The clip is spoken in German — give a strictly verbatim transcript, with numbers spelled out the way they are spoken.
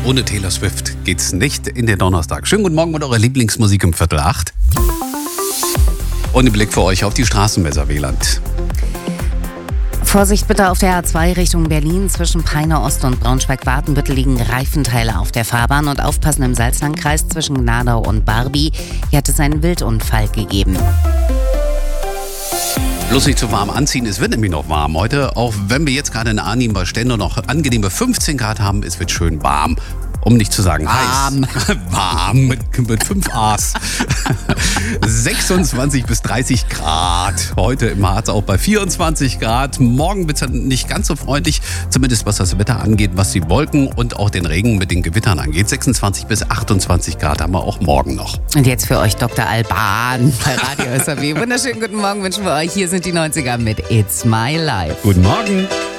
Ohne Taylor Swift geht's nicht in den Donnerstag. Schönen guten Morgen mit eurer Lieblingsmusik um Viertel acht. Und ein Blick für euch auf die Straßen Weserwehland. Vorsicht bitte auf der A zwei Richtung Berlin. Zwischen Peine Ost und Braunschweig-Watenbüttel liegen Reifenteile auf der Fahrbahn. Und aufpassen im Salzlandkreis zwischen Gnadau und Barby. Hier hat es einen Wildunfall gegeben. Bloß nicht zu warm anziehen, es wird nämlich noch warm heute. Auch wenn wir jetzt gerade in Arnim bei Stendern noch angenehme fünfzehn Grad haben, es wird schön warm. Um nicht zu sagen warm. heiß. Warm mit, mit fünf A's. sechsundzwanzig bis dreißig Grad. Heute im Harz auch bei vierundzwanzig Grad. Morgen wird es nicht ganz so freundlich, zumindest was das Wetter angeht, was die Wolken und auch den Regen mit den Gewittern angeht. sechsundzwanzig bis achtundzwanzig Grad haben wir auch morgen noch. Und jetzt für euch Doktor Alban bei Radio S R W. Wunderschönen guten Morgen wünschen wir euch. Hier sind die neunziger mit It's My Life. Guten Morgen.